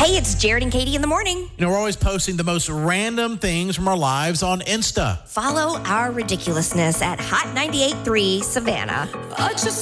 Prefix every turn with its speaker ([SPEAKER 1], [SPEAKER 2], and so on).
[SPEAKER 1] Hey, it's Jared and Katie in the morning.
[SPEAKER 2] We're always posting the most random things from our lives on Insta.
[SPEAKER 1] Follow our ridiculousness at Hot 98.3 Savannah.